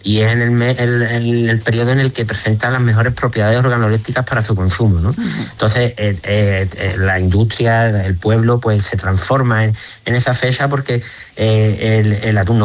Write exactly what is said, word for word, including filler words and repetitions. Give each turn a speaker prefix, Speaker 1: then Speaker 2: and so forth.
Speaker 1: y es en el, me, el, el, el periodo en el que presenta las mejores propiedades organolépticas para su consumo, ¿no? Uh-huh. Entonces, eh, eh, eh, la industria, el pueblo, pues se transforma en, en esa fecha porque eh, el, el atún no